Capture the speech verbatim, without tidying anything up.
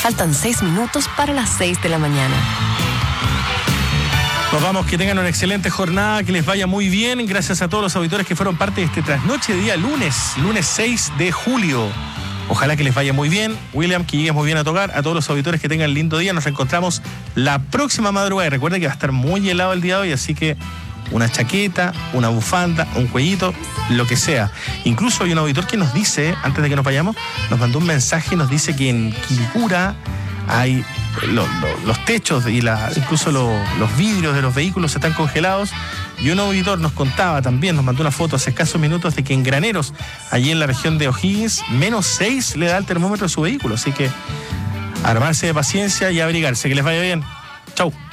Faltan seis minutos para las seis de la mañana. Nos vamos, que tengan una excelente jornada, que les vaya muy bien. Gracias a todos los auditores que fueron parte de este trasnoche de día lunes, lunes seis de julio. Ojalá que les vaya muy bien. William, que llegues muy bien a tocar. A todos los auditores que tengan lindo día. Nos reencontramos la próxima madrugada. Y recuerden que va a estar muy helado el día de hoy, así que una chaqueta, una bufanda, un cuellito, lo que sea. Incluso hay un auditor que nos dice, antes de que nos vayamos, nos mandó un mensaje y nos dice que en Quilicura hay lo, lo, los techos y la, incluso lo, los vidrios de los vehículos están congelados. Y un auditor nos contaba también, nos mandó una foto hace escasos minutos de que en Graneros, allí en la región de O'Higgins, menos seis le da el termómetro a su vehículo. Así que armarse de paciencia y abrigarse. Que les vaya bien. Chau.